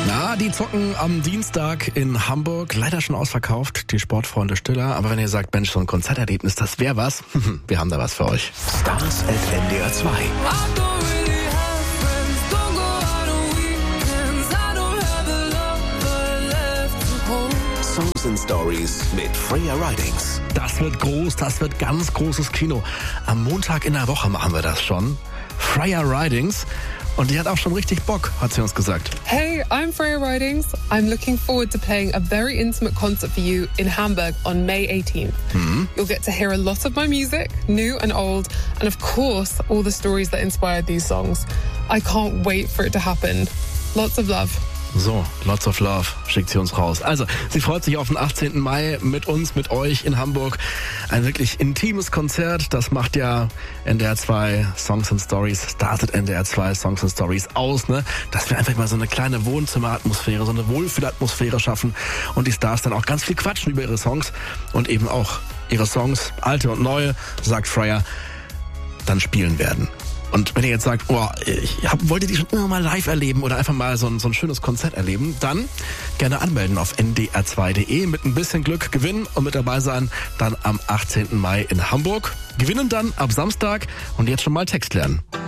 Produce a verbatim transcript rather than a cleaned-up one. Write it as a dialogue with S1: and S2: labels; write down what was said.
S1: Na, die zocken am Dienstag in Hamburg. Leider schon ausverkauft, die Sportfreunde Stiller. Aber wenn ihr sagt, Mensch, so ein Konzerterlebnis, das wäre was, wir haben da was für euch.
S2: Stars at N D R zwei. Songs and Stories mit Freya Ridings.
S1: Das wird groß, das wird ganz großes Kino. Am Montag in der Woche machen wir das schon. Freya Ridings. Und die hat auch schon richtig Bock, hat sie uns gesagt.
S3: Hey, I'm Freya Ridings. I'm looking forward to playing a very intimate concert for you in Hamburg on May eighteenth.
S1: Mhm.
S3: You'll get to hear a lot of my music, new and old, and of course, all the stories that inspired these songs. I can't wait for it to happen. Lots of love.
S1: So, lots of love schickt sie uns raus. Also, sie freut sich auf den achtzehnten Mai mit uns, mit euch in Hamburg. Ein wirklich intimes Konzert. Das macht ja N D R zwei Songs and Stories, startet N D R zwei Songs and Stories aus, ne? Dass wir einfach mal so eine kleine Wohnzimmeratmosphäre, so eine Wohlfühlatmosphäre schaffen und die Stars dann auch ganz viel quatschen über ihre Songs und eben auch ihre Songs, alte und neue, sagt Freya, dann spielen werden. Und wenn ihr jetzt sagt, oh, ich hab, wolltet die schon immer mal live erleben oder einfach mal so ein, so ein schönes Konzert erleben, dann gerne anmelden auf n d r zwei punkt d e, mit ein bisschen Glück gewinnen und mit dabei sein dann am achtzehnten Mai in Hamburg. Gewinnen dann ab Samstag und jetzt schon mal Text lernen.